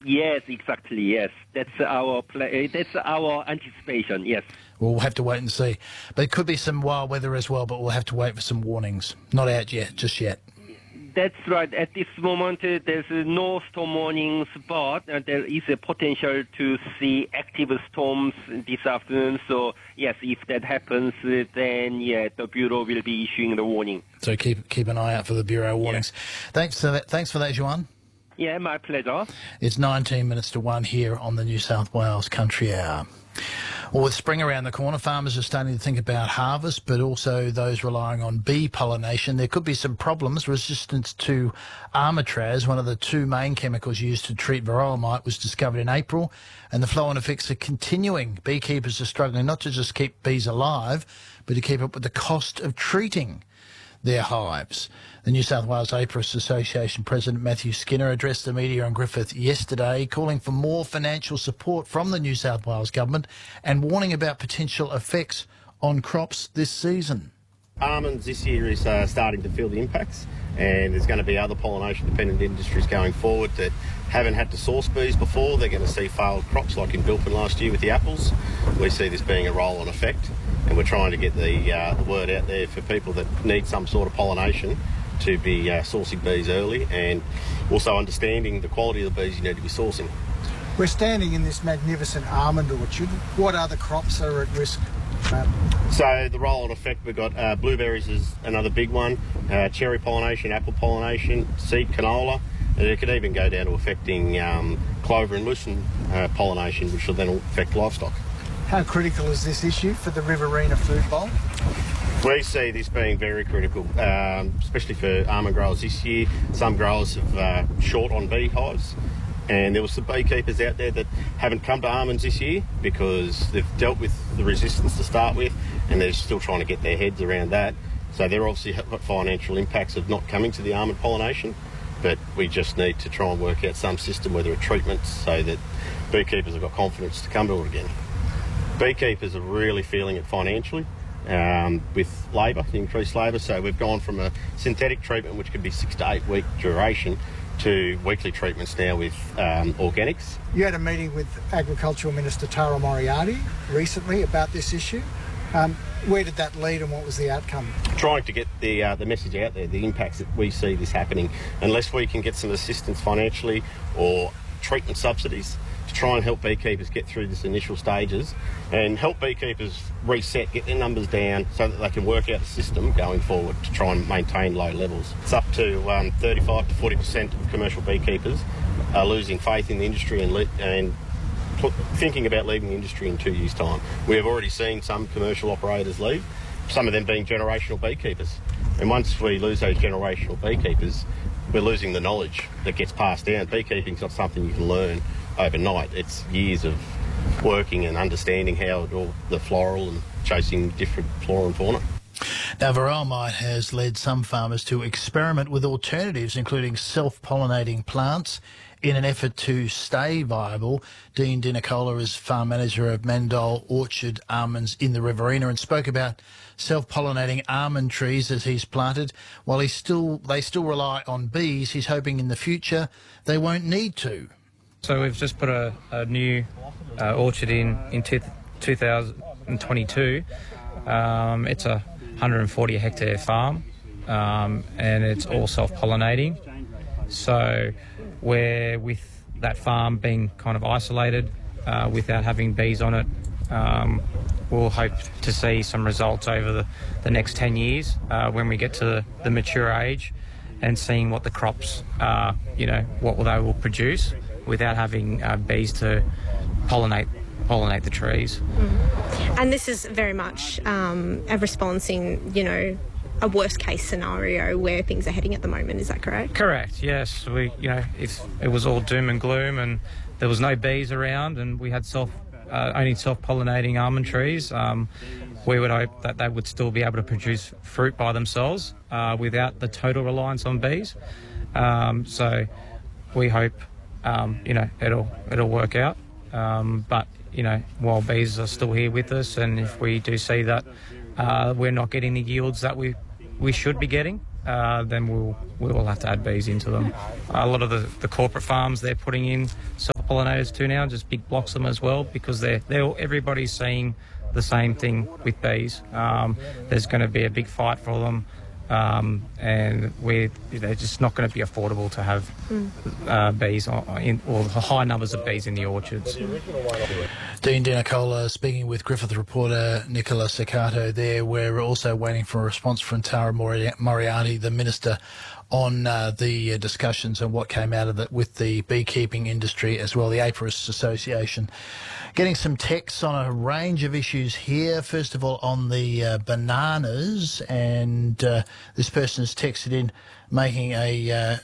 Yes, exactly. Yes, that's our anticipation. Yes. We'll have to wait and see. But it could be some wild weather as well, but we'll have to wait for some warnings. Not out yet, just yet. That's right. At this moment, there's no storm warnings, but there is a potential to see active storms this afternoon. So, yes, if that happens, then, the Bureau will be issuing the warning. So keep an eye out for the Bureau warnings. Yeah. Thanks for that, Juan. Yeah, my pleasure. It's 19 minutes to 1 here on the New South Wales Country Hour. Well, with spring around the corner, farmers are starting to think about harvest, but also those relying on bee pollination. There could be some problems. Resistance to Armitraz, one of the two main chemicals used to treat varroa mite, was discovered in April, and the flow-on effects are continuing. Beekeepers are struggling not to just keep bees alive, but to keep up with the cost of treating their hives. The New South Wales Apiarists Association President Matthew Skinner addressed the media on Griffith yesterday, calling for more financial support from the New South Wales Government and warning about potential effects on crops this season. Almonds this year is starting to feel the impacts, and there's going to be other pollination-dependent industries going forward that haven't had to source bees before. They're going to see failed crops like in Bilpin last year with the apples. We see this being a roll-on effect, and we're trying to get the word out there for people that need some sort of pollination to be sourcing bees early, and also understanding the quality of the bees you need to be sourcing. We're standing in this magnificent almond orchard. What other crops are at risk? So the roll-on effect, we've got blueberries is another big one, cherry pollination, apple pollination, seed canola, and it could even go down to affecting clover and lucerne pollination, which will then affect livestock. How critical is this issue for the Riverina Food Bowl? We see this being very critical, especially for almond growers this year. Some growers have short on beehives, and there were some beekeepers out there that haven't come to almonds this year because they've dealt with the resistance to start with, and they're still trying to get their heads around that. So they're obviously got financial impacts of not coming to the almond pollination, but we just need to try and work out some system, whether it's treatments, so that beekeepers have got confidence to come to it again. Beekeepers are really feeling it financially. With labour, increased labour. So we've gone from a synthetic treatment, which could be 6 to 8 week duration, to weekly treatments now with organics. You had a meeting with Agricultural Minister Tara Moriarty recently about this issue. Where did that lead and what was the outcome? Trying to get the message out there, the impacts that we see this happening. Unless we can get some assistance financially or treatment subsidies to try and help beekeepers get through this initial stages and help beekeepers reset, get their numbers down so that they can work out a system going forward to try and maintain low levels. It's up to 35 to 40% of commercial beekeepers are losing faith in the industry and thinking about leaving the industry in 2 years' time. We have already seen some commercial operators leave, some of them being generational beekeepers. And once we lose those generational beekeepers, we're losing the knowledge that gets passed down. Beekeeping's not something you can learn overnight. It's years of working and understanding how all the floral and chasing different flora and fauna. Now, varroa mite has led some farmers to experiment with alternatives, including self-pollinating plants, in an effort to stay viable. Dean Dinicola is farm manager of Mandol Orchard Almonds in the Riverina and spoke about self-pollinating almond trees as he's planted. While they still rely on bees, he's hoping in the future they won't need to. So we've just put a new orchard in 2022. It's a 140 hectare farm, and it's all self-pollinating. So we're, with that farm being kind of isolated without having bees on it, we'll hope to see some results over the next 10 years when we get to the mature age and seeing what the crops are, what they will produce without having bees to pollinate the trees. And this is very much a response in, a worst case scenario where things are heading at the moment. Is that correct? Correct, yes. If it was all doom and gloom and there was no bees around and we had only self-pollinating almond trees, we would hope that they would still be able to produce fruit by themselves without the total reliance on bees. So we hope, it'll work out. But while bees are still here with us, and if we do see that we're not getting the yields that we should be getting, then we will have to add bees into them. A lot of the corporate farms, they're putting in pollinators too now, just big blocks of them as well, because everybody's seeing the same thing with bees. There's going to be a big fight for them. And they're just not going to be affordable to have bees or high numbers of bees in the orchards. Dean Denicola speaking with Griffith reporter Nicola Ciccato there. We're also waiting for a response from Tara Moriarty, the Minister, on the discussions and what came out of it with the beekeeping industry as well, the Apiarists Association. Getting some texts on a range of issues here. First of all, on the bananas, and this person has texted in making a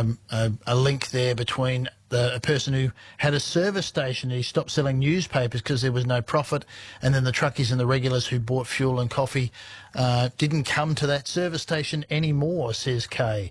link there between a person who had a service station and he stopped selling newspapers because there was no profit, and then the truckies and the regulars who bought fuel and coffee didn't come to that service station anymore, says Kay.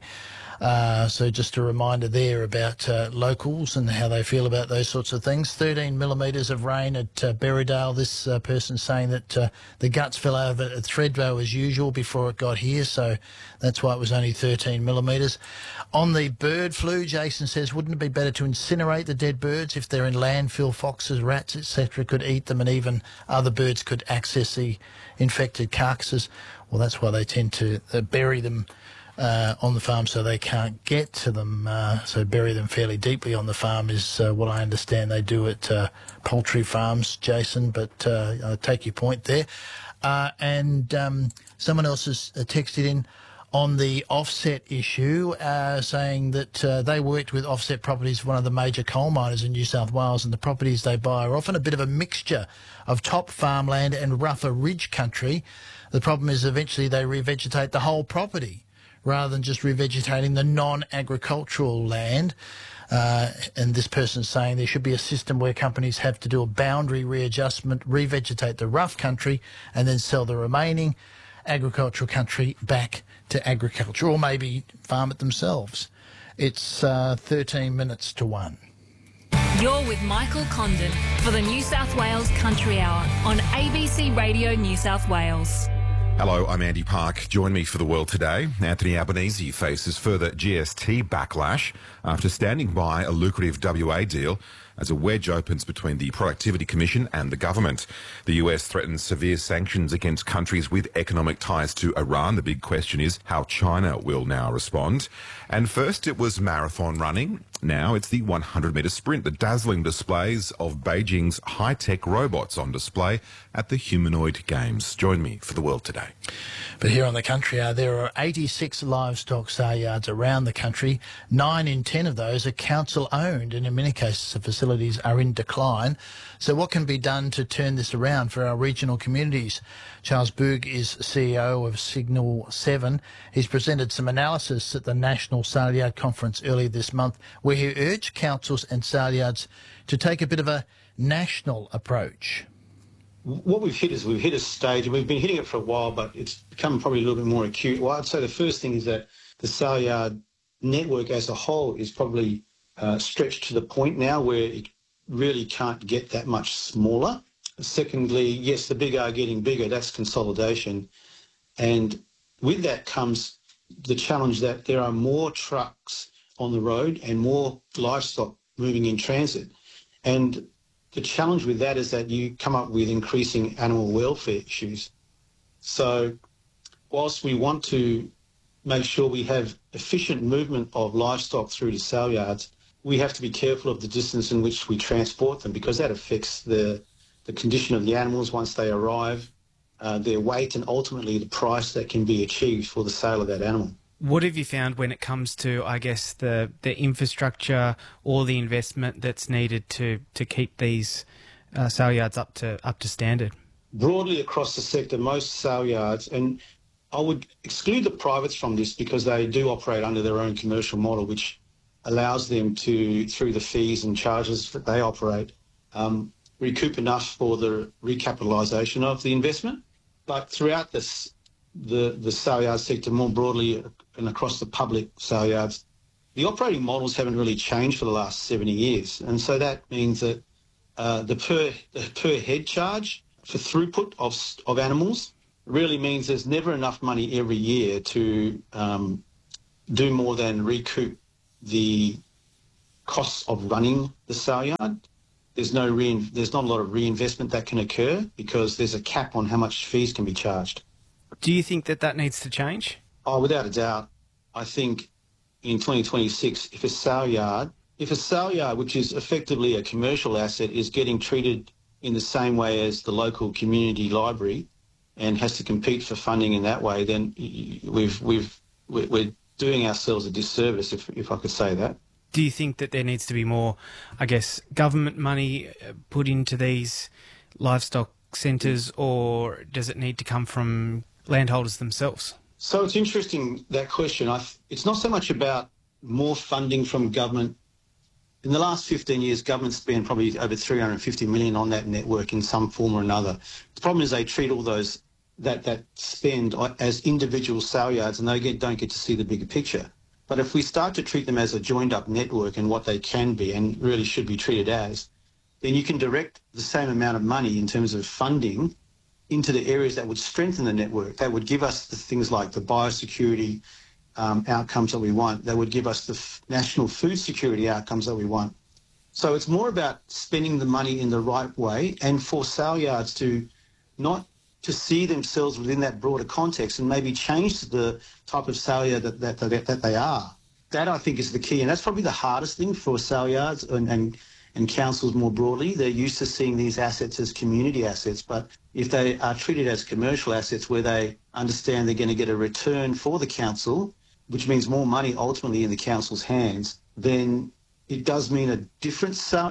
So just a reminder there about locals and how they feel about those sorts of things. 13 millimetres of rain at Berrydale. This person saying that the guts fell over at Threadvale as usual before it got here, so that's why it was only 13 millimetres. On the bird flu, Jason says, wouldn't it be better to incinerate the dead birds if they're in landfill? Foxes, rats, etc. could eat them, and even other birds could access the infected carcasses. Well, that's why they tend to bury them on the farm so they can't get to them. So bury them fairly deeply on the farm is what I understand they do at poultry farms, Jason, but I take your point there. And someone else has texted in on the offset issue, saying that they worked with Offset Properties, one of the major coal miners in New South Wales, and the properties they buy are often a bit of a mixture of top farmland and rougher ridge country. The problem is eventually they revegetate the whole property rather than just revegetating the non-agricultural land. And this person's saying there should be a system where companies have to do a boundary readjustment, revegetate the rough country, and then sell the remaining agricultural country back to agriculture, or maybe farm it themselves. It's 13 minutes to 1. You're with Michael Condon for the New South Wales Country Hour on ABC Radio New South Wales. Hello, I'm Andy Park. Join me for The World Today. Anthony Albanese faces further GST backlash after standing by a lucrative WA deal as a wedge opens between the Productivity Commission and the government. The US threatens severe sanctions against countries with economic ties to Iran. The big question is how China will now respond. And first it was marathon running. Now it's the 100-metre sprint. The dazzling displays of Beijing's high-tech robots on display at the Humanoid Games. Join me for The World Today. But here on the Country Hour, there are 86 livestock sale yards around the country. 9 in 10 of those are council-owned, and in many cases the facilities are in decline. So what can be done to turn this around for our regional communities? Charles Boog is CEO of Signal 7. He's presented some analysis at the National Sale Yard Conference earlier this month, where he urged councils and sale yards to take a bit of a national approach. What we've hit is we've hit a stage, and we've been hitting it for a while, but it's become probably a little bit more acute. Well, I'd say the first thing is that the sale yard network as a whole is probably stretched to the point now where it really can't get that much smaller. Secondly, yes, the big are getting bigger. That's consolidation. And with that comes the challenge that there are more trucks on the road and more livestock moving in transit. And the challenge with that is that you come up with increasing animal welfare issues. So whilst we want to make sure we have efficient movement of livestock through to sale yards, we have to be careful of the distance in which we transport them, because that affects the condition of the animals once they arrive, their weight, and ultimately the price that can be achieved for the sale of that animal. What have you found when it comes to, I guess, the infrastructure or the investment that's needed to keep these sale yards up to standard? Broadly across the sector, most sale yards, and I would exclude the privates from this because they do operate under their own commercial model, which allows them to, through the fees and charges that they operate, recoup enough for the recapitalisation of the investment. But throughout this, the sale yard sector more broadly and across the public sale yards, the operating models haven't really changed for the last 70 years. And so that means that the per head charge for throughput of animals really means there's never enough money every year to do more than recoup the costs of running the sale yard. There's not a lot of reinvestment that can occur because there's a cap on how much fees can be charged. Do you think that needs to change? Oh, without a doubt. I think in 2026, if a sale yard, which is effectively a commercial asset, is getting treated in the same way as the local community library and has to compete for funding in that way, then we're doing ourselves a disservice, if I could say that. Do you think that there needs to be more, I guess, government money put into these livestock centres, or does it need to come from landholders themselves? So it's interesting, that question. It's not so much about more funding from government. In the last 15 years, government spent probably over $350 million on that network in some form or another. The problem is they treat all those that spend as individual sale yards, and they don't get to see the bigger picture. But if we start to treat them as a joined-up network and what they can be and really should be treated as, then you can direct the same amount of money in terms of funding into the areas that would strengthen the network, that would give us the things like the biosecurity outcomes that we want, that would give us the national food security outcomes that we want. So it's more about spending the money in the right way and for sale yards to not to see themselves within that broader context and maybe change the type of sale yard that they are. That, I think, is the key, and that's probably the hardest thing for sale yards and councils more broadly. They're used to seeing these assets as community assets, but if they are treated as commercial assets where they understand they're going to get a return for the council, which means more money ultimately in the council's hands, then it does mean a different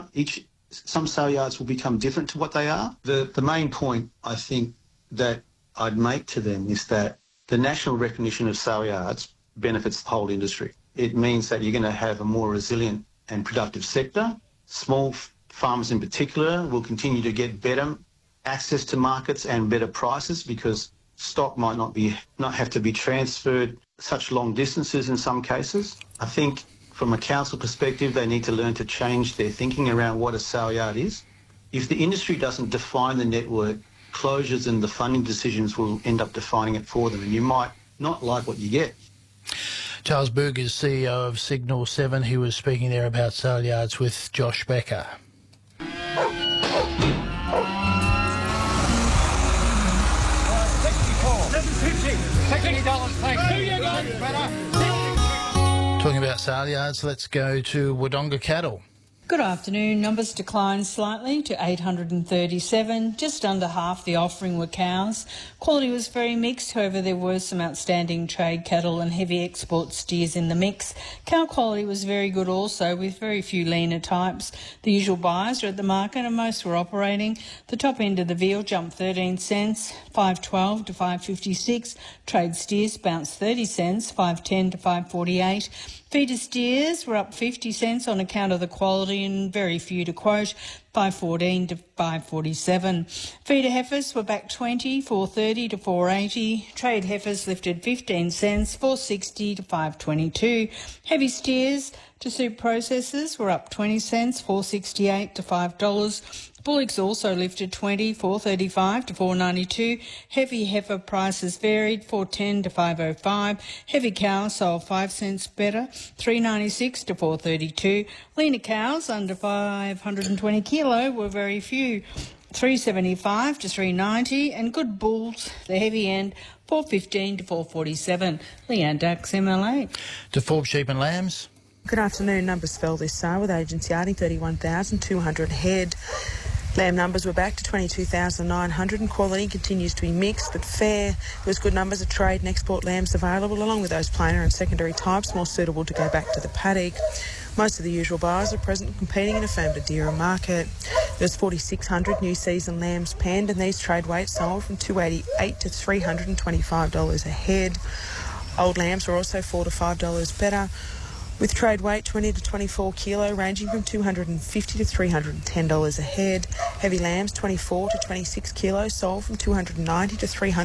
some sale yards will become different to what they are. The main point, I think, that I'd make to them is that the national recognition of sale yards benefits the whole industry. It means that you're going to have a more resilient and productive sector. Small farmers in particular will continue to get better access to markets and better prices because stock might not have to be transferred such long distances in some cases. I think from a council perspective, they need to learn to change their thinking around what a sale yard is. If the industry doesn't define the network, closures and the funding decisions will end up defining it for them, and you might not like what you get. Charles Berg is CEO of Signal 7. He was speaking there about sale yards with Josh Becker. Talking about sale yards, let's go to Wodonga Cattle. Good afternoon. Numbers declined slightly to 837. Just under half the offering were cows. Quality was very mixed. However, there were some outstanding trade cattle and heavy export steers in the mix. Cow quality was very good also, with very few leaner types. The usual buyers are at the market and most were operating. The top end of the veal jumped 13 cents, $5.12 to $5.56. Trade steers bounced 30 cents, $5.10 to $5.48. Feeder steers were up 50 cents on account of the quality and very few to quote, $5.14 to $5.47. Feeder heifers were back 20, $4.30 to $4.80. Trade heifers lifted 15 cents, $4.60 to $5.22. Heavy steers to soup processors were up 20 cents, $4.68 to $5. Bullocks also lifted 20, $4.35 to $4.92. Heavy heifer prices varied, $4.10 to $5.05. Heavy cows sold 5 cents better, $3.96 to $4.32. Leaner cows under 520 kilo were very few, $3.75 to $3.90, and good bulls, the heavy end, $4.15 to $4.47. Leanne Dax, MLA. To Forbes Sheep and Lambs. Good afternoon. Numbers fell this sale with agents yarding 31,200 head. Lamb numbers were back to 22,900 and quality continues to be mixed but fair. There was good numbers of trade and export lambs available, along with those plainer and secondary types more suitable to go back to the paddock. Most of the usual buyers are present competing in a firm to dearer market. There's 4,600 new season lambs penned, and these trade weights sold from $288 to $325 a head. Old lambs were also $4 to $5 better, with trade weight 20 to 24 kilo ranging from $250 to $310 a head. Heavy lambs 24 to 26 kilos sold from $290 to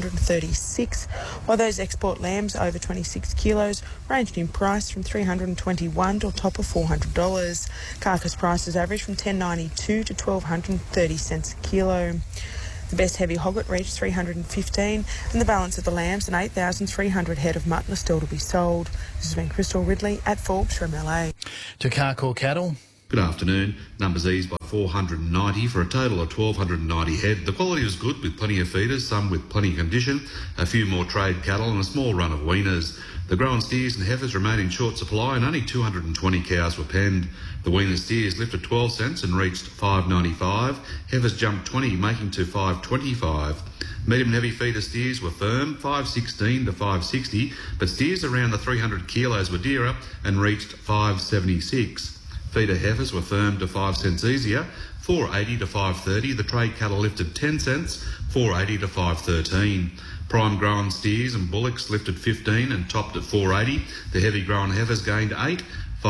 $336, while those export lambs over 26 kilos ranged in price from $321 to a top of $400. Carcass prices averaged from $10.92 to $1,230 a kilo. The best heavy hogget reached 315, and the balance of the lambs and 8,300 head of mutton are still to be sold. This has been Crystal Ridley at Forbes from LA. To Carcoar Cattle. Good afternoon. Numbers eased by 490 for a total of 1,290 head. The quality was good with plenty of feeders, some with plenty of condition, a few more trade cattle and a small run of weaners. The grown steers and heifers remain in short supply and only 220 cows were penned. The weaner steers lifted 12 cents and reached $5.95. Heifers jumped 20, making to $5.25. Medium and heavy feeder steers were firm, $5.16 to $5.60, but steers around the 300 kilos were dearer and reached $5.76. Feeder heifers were firm to 5 cents easier, $4.80 to $5.30. The trade cattle lifted 10 cents, $4.80 to $5.13. Prime grown steers and bullocks lifted 15 and topped at $4.80. The heavy grown heifers gained 8,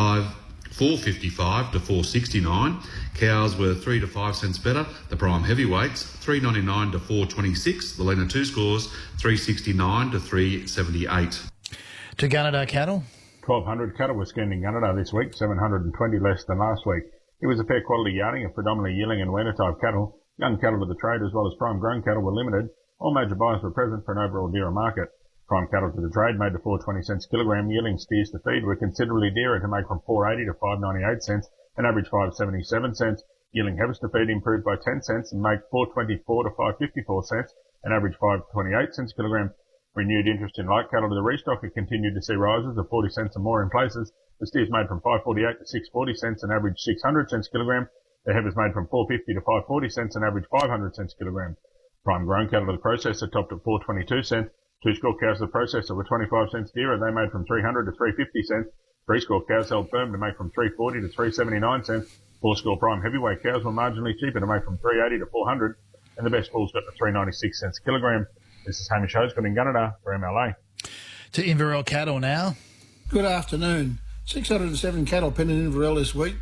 $4.55 to $4.69. Cows were 3 to 5 cents better. The prime heavyweights $3.99 to $4.26. The leaner 2 scores $3.69 to $3.78. To Gunnedah Cattle. 1,200 cattle were skinned in Gunnedah this week, 720 less than last week. It was a fair quality yarding of predominantly yearling and weaner type cattle. Young cattle to the trade as well as prime grown cattle were limited. All major buyers were present for an overall dearer market. Prime cattle to the trade made to 4.20 cents kilogram. Yearling steers to feed were considerably dearer to make from 4.80 to 5.98 cents, an average 5.77 cents. Yearling heifers to feed improved by 10 cents and make 4.24 to 5.54 cents, an average 5.28 cents kilogram. Renewed interest in light cattle to the restocker continued to see rises of 40 cents or more in places. The steers made from 5.48 to 6.40 cents, an average 600 cents kilogram. The heifers made from 4.50 to 5.40 cents, an average 500 cents kilogram. Prime grown cattle to the processor topped at 4.22 cents. 2-score cows to the processor were 25 cents dearer. They made from 300 to 3.50 cents. 3-score cows held firm to make from 3.40 to 3.79 cents. 4-score prime heavyweight cows were marginally cheaper to make from 3.80 to 400, and the best bulls got to 3.96 cents a kilogram. This is Hamish Hosgood in Gunnedah for MLA. To Inverell Cattle now. Good afternoon. 607 cattle penned in Inverell this week,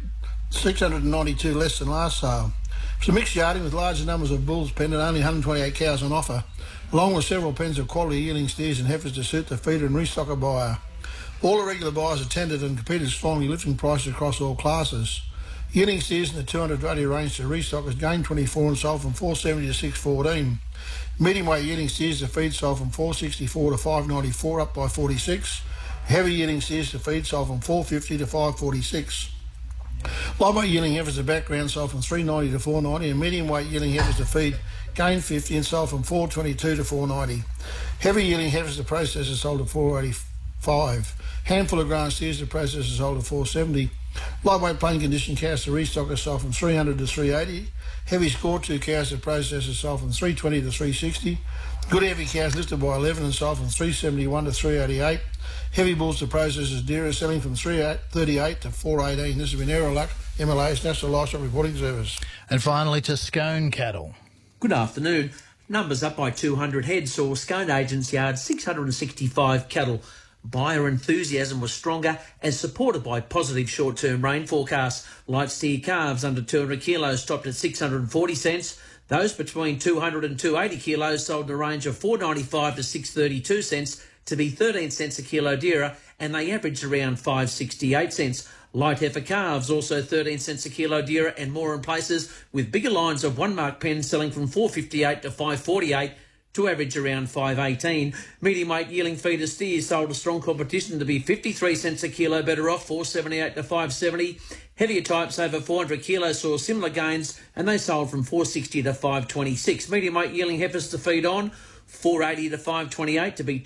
692 less than last sale. Some mixed yarding with larger numbers of bulls penned and only 128 cows on offer, along with several pens of quality yearling steers and heifers to suit the feeder and restocker buyer. All the regular buyers attended and competed strongly, lifting prices across all classes. Yearling steers in the 220 range to restockers gained 24 and sold from 470 to 614. Medium weight yearling steers to feed sold from 464 to 594, up by 46. Heavy yearling steers to feed sold from 450 to 546. Lightweight yearling heifers to background sold from 390 to 490, and medium weight yearling heifers to feed gained 50 and sold from 422 to 490. Heavy yearling heifers to processors sold at 485. Handful of grown steers to processors sold at 470. Lightweight plain condition cows to restockers sold from 300 to 380. Heavy score 2 cows to processors sold from 320 to 360. Good heavy cows listed by 11 and sold from 371 to 388. Heavy bulls to processors dearer, selling from 338 to 418. This has been Aeroluck, MLA's National Livestock Reporting Service. And finally to Scone Cattle. Good afternoon. Numbers up by 200 heads saw Scone Agents Yard 665 cattle. Buyer enthusiasm was stronger and supported by positive short-term rain forecasts. Light steer calves under 200 kilos stopped at 640 cents. Those between 200 and 280 kilos sold in a range of 4.95 to 6.32 cents to be 13 cents a kilo dearer, and they averaged around 5.68 cents. Light heifer calves also 13 cents a kilo dearer and more in places, with bigger lines of 1 mark pens selling from 4.58 to 5.48 to average around 5.18. Medium weight yearling feeder steers sold a strong competition to be 53 cents a kilo better off, 4.78 to 5.70. Heavier types over 400 kilos saw similar gains, and they sold from 4.60 to 5.26. Medium weight yearling heifers to feed on, 4.80 to 5.28 to be